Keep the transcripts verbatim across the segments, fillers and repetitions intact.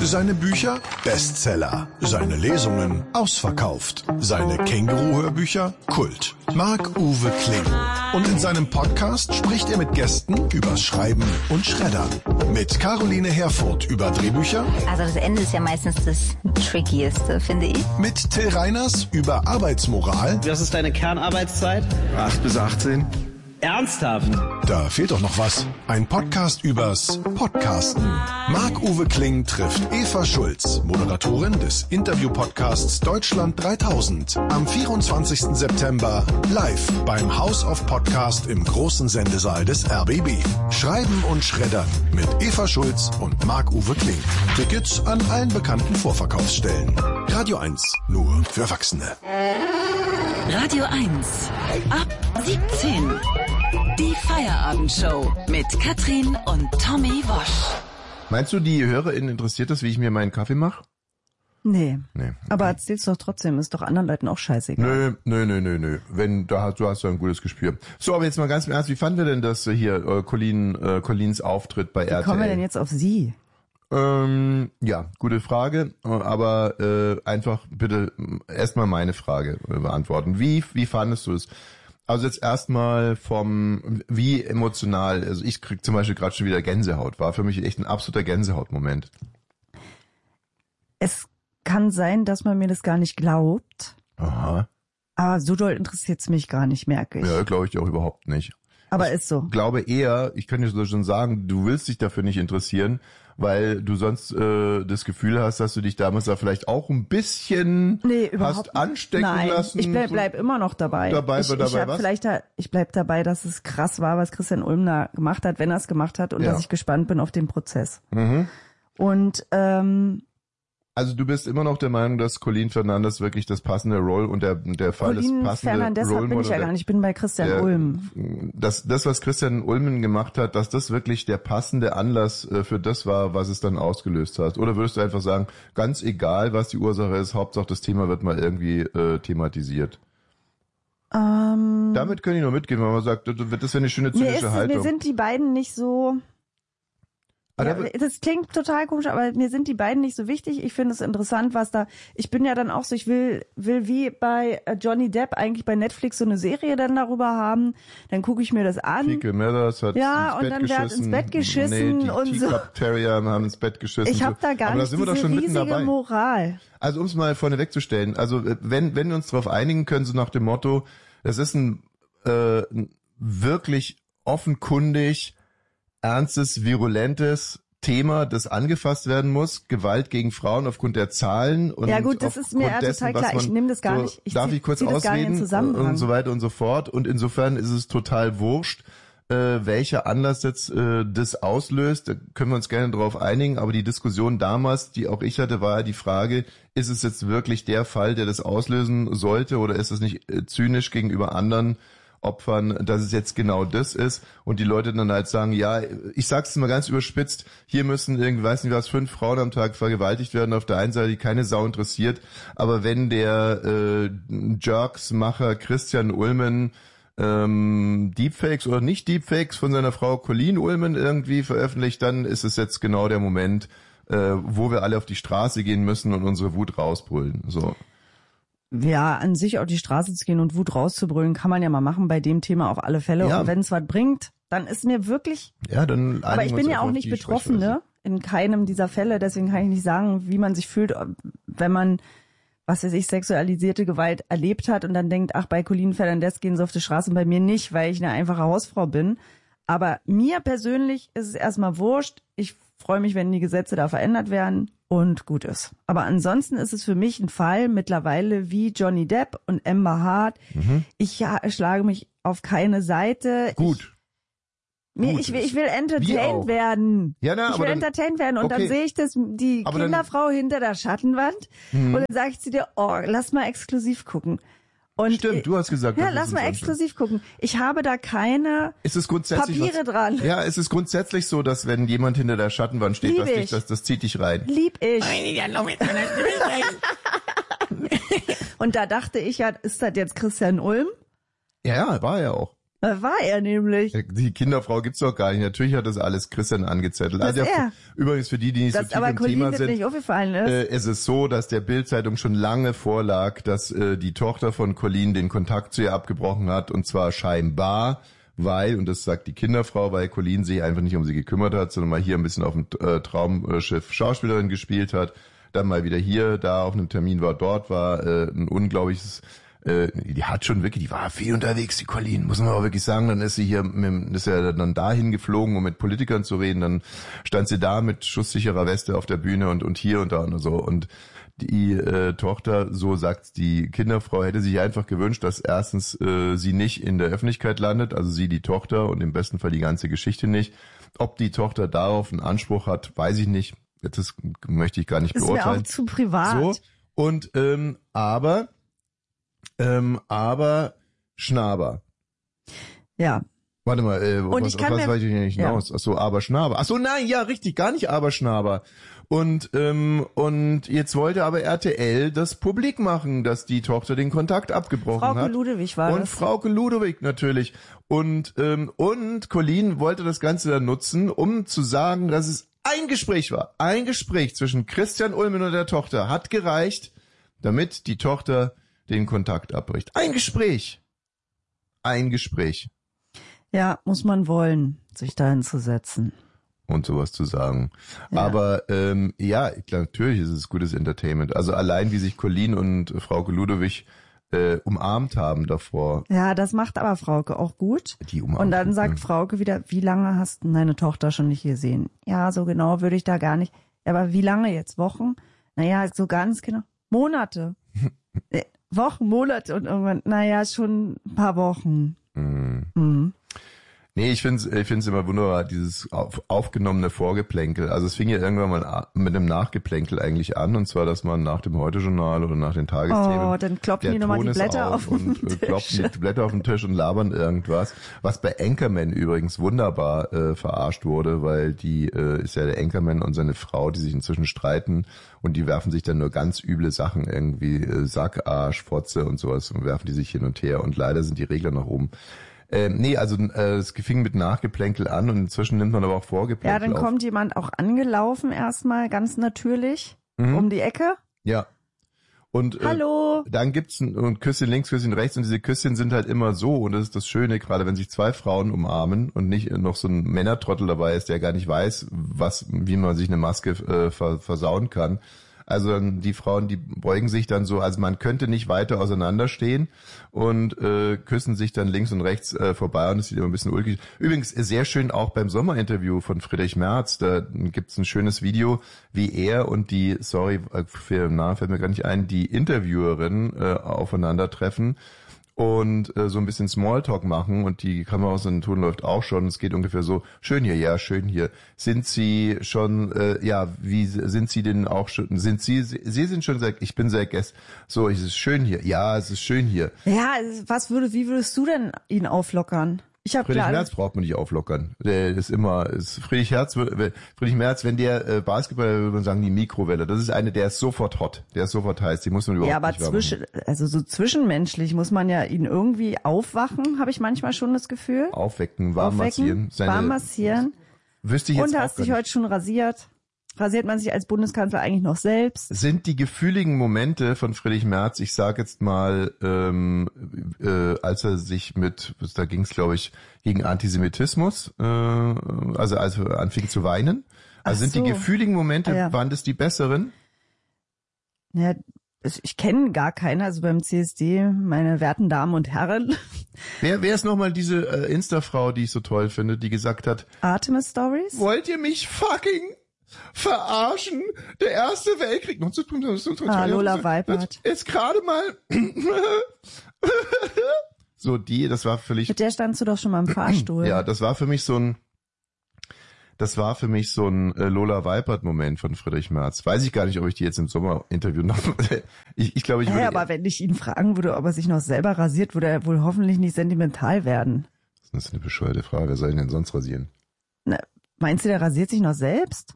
Seine Bücher Bestseller, seine Lesungen ausverkauft, seine Känguru-Hörbücher Kult. Marc-Uwe Kling. Und in seinem Podcast spricht er mit Gästen übers Schreiben und Schreddern. Mit Caroline Herfurth über Drehbücher. Also das Ende ist ja meistens das Trickieste, finde ich. Mit Till Reiners über Arbeitsmoral. Was ist deine Kernarbeitszeit? acht bis achtzehn. Ernsthaft? Da fehlt doch noch was. Ein Podcast übers Podcasten. Marc-Uwe Kling trifft Eva Schulz, Moderatorin des Interview-Podcasts Deutschland dreitausend. Am vierundzwanzigsten September live beim House of Podcast im großen Sendesaal des R B B. Schreiben und Schreddern mit Eva Schulz und Marc-Uwe Kling. Tickets an allen bekannten Vorverkaufsstellen. Radio eins, nur für Erwachsene. Radio eins. Ab siebzehn. Die Feierabendshow mit Katrin und Tommy Wosch. Meinst du, die HörerInnen interessiert das, wie ich mir meinen Kaffee mache? Nee. Nee. Okay. Aber erzähl's doch trotzdem, ist doch anderen Leuten auch scheißegal. Nö, nö, nö, nö, nö. Wenn, da hast, du hast ja ein gutes Gespür. So, aber jetzt mal ganz im Ernst, wie fanden wir denn das hier, äh, Colin, äh, Colins Auftritt bei Wie R T L? kommen wir denn jetzt auf Sie? Ähm, ja, gute Frage, aber äh, einfach bitte erstmal meine Frage äh, beantworten. Wie, wie fandest du es? Also jetzt erstmal vom, wie emotional, also ich krieg zum Beispiel gerade schon wieder Gänsehaut, war für mich echt ein absoluter Gänsehautmoment. Es kann sein, dass man mir das gar nicht glaubt. Aha. Aber so doll interessiert's mich gar nicht, merke ich. Ja, glaube ich auch überhaupt nicht. Aber ich ist so. glaube eher, ich könnte so schon sagen, du willst dich dafür nicht interessieren, weil du sonst äh, das Gefühl hast, dass du dich damals da vielleicht auch ein bisschen nee, überhaupt hast anstecken Nein, lassen. Ich bleib, bleib immer noch dabei. Dabei, ich, dabei ich hab was? vielleicht da, ich bleib dabei, dass es krass war, was Christian Ulm da gemacht hat, wenn er es gemacht hat, und Ja. dass ich gespannt bin auf den Prozess. Mhm. Und ähm, Also du bist immer noch der Meinung, dass Colin Fernandes wirklich das passende Role und der der Fall Colin des passende Fernandes Role bin ich ja gar nicht, ich bin bei Christian der, Ulm. Das, das, was Christian Ulmen gemacht hat, dass das wirklich der passende Anlass äh, für das war, was es dann ausgelöst hat? Oder würdest du einfach sagen, ganz egal, was die Ursache ist, Hauptsache das Thema wird mal irgendwie äh, thematisiert? Ähm, Damit können ich nur mitgehen, weil man sagt, das wäre eine schöne mir, zynische ist, Haltung. mir sind die beiden nicht so... Ja, das klingt total komisch, aber mir sind die beiden nicht so wichtig. Ich finde es interessant, was da... Ich bin ja dann auch so, ich will will wie bei Johnny Depp eigentlich bei Netflix so eine Serie dann darüber haben. Dann gucke ich mir das an. Fecal Matters hat ja, ins Bett und dann geschissen. wird ins Bett geschissen nee, die und so. Teacup Terrier haben ins Bett geschissen. Ich habe da gar aber nicht da sind wir diese doch schon mitten riesige dabei. Moral. Also um es mal vorne wegzustellen, also wenn wenn wir uns darauf einigen können, so nach dem Motto, es ist ein, äh, ein wirklich offenkundig ernstes, virulentes Thema, das angefasst werden muss, Gewalt gegen Frauen aufgrund der Zahlen und ja gut, das ist mir ja total klar. Ich nehme das gar so, nicht. Ich darf zieh, ich kurz zieh das gar nicht in ausreden Zusammenhang. und so weiter und so fort. Und insofern ist es total wurscht, äh, welcher Anlass jetzt äh, das auslöst. Da können wir uns gerne drauf einigen. Aber die Diskussion damals, die auch ich hatte, war ja die Frage: Ist es jetzt wirklich der Fall, der das auslösen sollte, oder ist es nicht äh, zynisch gegenüber anderen Opfern, dass es jetzt genau das ist, und die Leute dann halt sagen, ja, ich sag's mal ganz überspitzt, hier müssen irgendwie, weiß nicht was, fünf Frauen am Tag vergewaltigt werden, auf der einen Seite, die keine Sau interessiert, aber wenn der äh, Jerks-Macher Christian Ulmen ähm, Deepfakes oder nicht Deepfakes von seiner Frau Colin Ulmen irgendwie veröffentlicht, dann ist es jetzt genau der Moment, äh, wo wir alle auf die Straße gehen müssen und unsere Wut rausbrüllen. So. Ja, an sich auf die Straße zu gehen und Wut rauszubrüllen, kann man ja mal machen bei dem Thema auf alle Fälle. Ja. Und wenn es was bringt, dann ist mir wirklich... Ja, dann aber ich bin ja auch nicht Betroffene in keinem dieser Fälle, deswegen kann ich nicht sagen, wie man sich fühlt, wenn man, was weiß ich, sexualisierte Gewalt erlebt hat und dann denkt, ach, bei Colin Fernandes gehen sie auf die Straße und bei mir nicht, weil ich eine einfache Hausfrau bin. Aber mir persönlich ist es erstmal wurscht. Ich freue mich, wenn die Gesetze da verändert werden. Und gut ist. Aber ansonsten ist es für mich ein Fall mittlerweile wie Johnny Depp und Amber Hart. Mhm. Ich ja, schlage mich auf keine Seite. Gut. Ich, mir, ich, will, ich will entertained werden. Ja, na, ich will aber dann, entertained werden. Und okay. dann sehe ich das, die aber Kinderfrau dann, hinter der Schattenwand. Mhm. Und dann sage ich zu dir, oh, lass mal exklusiv gucken. Und stimmt, du hast gesagt. Ja, lass mal exklusiv gucken. Ich habe da keine ist es grundsätzlich Papiere was, dran. Ja, es ist grundsätzlich so, dass wenn jemand hinter der Schattenwand steht, dass dich, das, das zieht dich rein. Lieb ich. Und da dachte ich ja, ist das jetzt Christian Ulm? Ja, ja, war er auch. Das war er nämlich. Die Kinderfrau gibt's doch gar nicht. Natürlich hat das alles Christian angezettelt. Das Also ist ja, er. übrigens für die, die nicht Das so tief aber im Colin Thema das sind, nicht aufgefallen ist. äh, es ist so, dass der Bild-Zeitung schon lange vorlag, dass äh, die Tochter von Colin den Kontakt zu ihr abgebrochen hat, und zwar scheinbar, weil, und das sagt die Kinderfrau, weil Colin sich einfach nicht um sie gekümmert hat, sondern mal hier ein bisschen auf dem äh, Traumschiff Schauspielerin gespielt hat, dann mal wieder hier, da auf einem Termin war, dort war, äh, ein unglaubliches, äh, die hat schon wirklich, die war viel unterwegs, die Colin, muss man auch wirklich sagen, dann ist sie hier, mit, ist ja dann dahin geflogen, um mit Politikern zu reden, dann stand sie da mit schusssicherer Weste auf der Bühne und, und hier und da und so, und die äh, Tochter, so sagt die Kinderfrau, hätte sich einfach gewünscht, dass erstens äh, sie nicht in der Öffentlichkeit landet, also sie die Tochter und im besten Fall die ganze Geschichte nicht. Ob die Tochter darauf einen Anspruch hat, weiß ich nicht. Das möchte ich gar nicht ist beurteilen. Mir auch zu privat. So, und ähm, aber ähm, aber Schnaber. Ja. Warte mal, äh, Und was, ich kann auf was mir, weiß ich nicht hinaus? Ja. Ach so, aber Schnaber. Ach so, nein, ja, richtig, gar nicht aber Schnaber. Und ähm, und jetzt wollte aber R T L das publik machen, dass die Tochter den Kontakt abgebrochen Frauke hat. Ludewig war und das. Frauke Ludewig natürlich. Und ähm, und Colin wollte das Ganze dann nutzen, um zu sagen, dass es ein Gespräch war. Ein Gespräch zwischen Christian Ulmen und der Tochter hat gereicht, damit die Tochter den Kontakt abbricht. Ein Gespräch. Ein Gespräch. Ja, muss man wollen, sich da hinzusetzen. Und sowas zu sagen. Ja. Aber ähm, ja, klar, natürlich ist es gutes Entertainment. Also allein wie sich Colin und Frauke Ludewig äh, umarmt haben davor. Ja, das macht aber Frauke auch gut. Die umarmt Und dann gut, sagt ne? Frauke wieder, wie lange hast du deine Tochter schon nicht gesehen? Ja, so genau würde ich da gar nicht. Aber wie lange jetzt? Wochen? Naja, so ganz genau. Monate. äh, Wochen, Monate und irgendwann, naja, schon ein paar Wochen. Mhm. Mhm. Nee, ich find's, ich find's immer wunderbar, dieses auf, aufgenommene Vorgeplänkel. Also es fing ja irgendwann mal mit einem Nachgeplänkel eigentlich an, und zwar, dass man nach dem Heute-Journal oder nach den Tagesthemen, Oh, dann kloppen die nochmal die Ton ist Blätter auf den und äh, Tisch. kloppen die Blätter auf den Tisch und labern irgendwas. Was bei Anchorman übrigens wunderbar äh, verarscht wurde, weil die äh, ist ja der Anchorman und seine Frau, die sich inzwischen streiten, und die werfen sich dann nur ganz üble Sachen, irgendwie äh, Sack, Arsch, Fotze und sowas, und werfen die sich hin und her, und leider sind die Regler nach oben. Ähm, nee, also äh, es fing mit Nachgeplänkel an, und inzwischen nimmt man aber auch Vorgeplänkel Ja, dann auf. kommt jemand auch angelaufen erstmal, ganz natürlich, Mhm. um die Ecke. Ja. Und äh, Hallo. dann gibt's ein, ein Küsschen links, Küsschen rechts, und diese Küsschen sind halt immer so, und das ist das Schöne, gerade wenn sich zwei Frauen umarmen und nicht noch so ein Männertrottel dabei ist, der gar nicht weiß, was, wie man sich eine Maske äh, ver, versauen kann. Also die Frauen, die beugen sich dann so, also man könnte nicht weiter auseinanderstehen, und äh, küssen sich dann links und rechts äh, vorbei, und es sieht immer ein bisschen ulkig. Übrigens sehr schön auch beim Sommerinterview von Friedrich Merz, da gibt's ein schönes Video, wie er und die, sorry, für den Namen fällt mir gar nicht ein, die Interviewerin äh, aufeinandertreffen und äh, so ein bisschen Smalltalk machen, und die Kamera aus dem Ton läuft auch schon. Es geht ungefähr so: Schön hier, ja, schön hier. Sind Sie schon, äh, ja, wie sind Sie denn auch schon? Sind Sie, Sie sind schon sehr, ich bin sehr gest. So, es ist schön hier. Ja, es ist schön hier. Ja, was würde, wie würdest du denn ihn auflockern? Ich habe Friedrich klar, Merz braucht man nicht auflockern. Der ist immer, ist Friedrich Herz, Friedrich Merz, wenn der äh, Basketballer, würde man sagen, die Mikrowelle. Das ist eine, der ist sofort hot. Der ist sofort heiß. Die muss man überhaupt ja, aber nicht warm zwischen, also so zwischenmenschlich muss man ja ihn irgendwie aufwachen, habe ich manchmal schon das Gefühl. machen. Aufwecken, warm massieren. Aufwecken, warm massieren. Wüsste ich jetzt Und auch hast gar dich nicht. heute schon rasiert? Rasiert man sich als Bundeskanzler eigentlich noch selbst? Sind die gefühligen Momente von Friedrich Merz, ich sage jetzt mal, ähm, äh, als er sich mit, da ging es glaube ich gegen Antisemitismus, äh, also als er anfing zu weinen. Also Ach sind so. die gefühligen Momente, Ah, ja. waren das die besseren? Ja, es- ich kenne gar keine, also beim C S D, meine werten Damen und Herren. Wer, wer ist nochmal diese äh, Insta-Frau, die ich so toll finde, die gesagt hat, Artemis Stories? wollt ihr mich fucking verarschen? Der Erste Weltkrieg. Ah, Lola Weipert. Jetzt gerade mal. So die, das war völlig. Mit der standst du doch schon mal im Fahrstuhl. Ja, das war für mich so ein. Das war für mich so ein äh, Lola Weipert-Moment von Friedrich Merz. Weiß ich gar nicht, ob ich die jetzt im Sommerinterview noch. ich, ich glaube, ich Hä, würde. aber wenn ich ihn fragen würde, ob er sich noch selber rasiert, würde er wohl hoffentlich nicht sentimental werden. Das ist eine bescheuerte Frage. Wer soll ihn denn sonst rasieren? Na, meinst du, der rasiert sich noch selbst?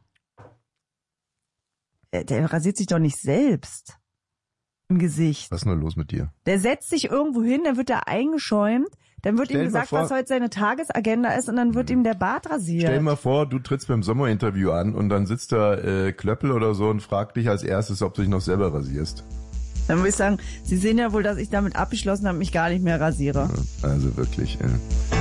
Der, der rasiert sich doch nicht selbst im Gesicht. Was ist nur los mit dir? Der setzt sich irgendwo hin, dann wird er eingeschäumt, Dann wird Stell ihm dir mal gesagt, vor- was heute seine Tagesagenda ist und dann wird ihm der Bart rasiert. Stell dir mal vor, du trittst beim Sommerinterview an und dann sitzt da äh, Klöppel oder so und fragt dich als erstes, ob du dich noch selber rasierst. Dann würde ich sagen, Sie sehen ja wohl, dass ich damit abgeschlossen habe, mich gar nicht mehr rasiere. Also wirklich. Äh.